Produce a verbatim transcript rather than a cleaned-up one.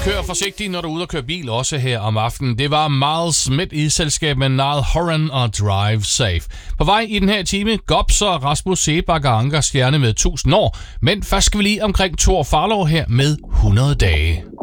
Kør forsigtigt, når du er ude og køre bil, også her om aftenen. Det var Miles Smith i selskab med Niall Horan og Drive Safe. På vej i den her time, Gops og Rasmus Seebach og Anker Stjerne med tusind år. Men først skal vi lige omkring Thor Farlov her med hundrede dage.